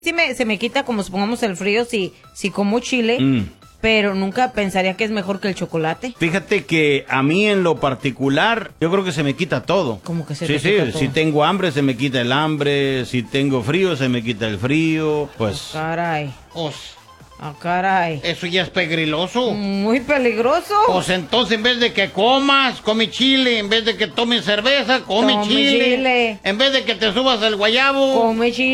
Sí se me quita como supongamos el frío si como chile, pero nunca pensaría que es mejor que el chocolate. Fíjate que a mí en lo particular, yo creo que se me quita todo. ¿Cómo que se te quita todo? Si tengo hambre, se me quita el hambre. Si tengo frío, se me quita el frío. Pues... Caray. Pues, caray. eso ya es peligroso. Muy peligroso. Pues entonces en vez de que comas, come chile. En vez de que tomes cerveza, come chile. En vez de que te subas al guayabo, come chile.